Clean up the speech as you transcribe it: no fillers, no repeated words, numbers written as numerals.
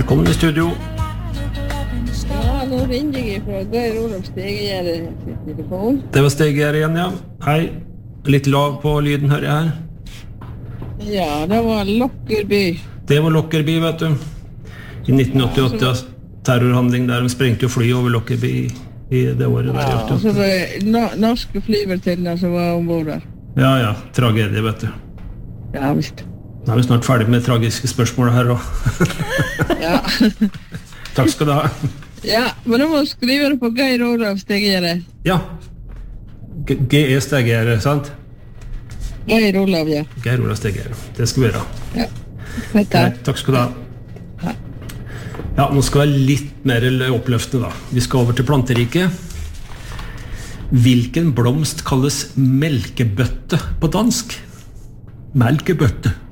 Velkommen I studio. Ja, nå ringer jeg fra Geir Olav Stegegjerde sin telefon. Det var Stegegjerde igjen, ja. Hei. Litt lav på lyden, hører jeg her. Ja, det var Lockerby. Det var Lockerby, vet du. I 1988, terrorhandling der de sprengte jo fly over Lockerby I det året der. Ja, og så var det norske flyvertinner som var ombord der. Ja, tragedie, vet du. Ja, visst. Nå vi snart ferdig med tragiske spørsmål her også. Ja. Takk skal du ha. Ja, men du må skrive det på Geir Olav Stegegjerde. Ja. G.E. Stegegjerde, sant? Geir Olav, ja. Geir Olav Stegegjerde. Det skal vi gjøre. Ja. Takk skal du ha. Ja, nå skal vi litt mer oppløftende da. Vi skal over til planteriket. Hvilken blomst kalles melkebøtte på dansk? Melkebøtte.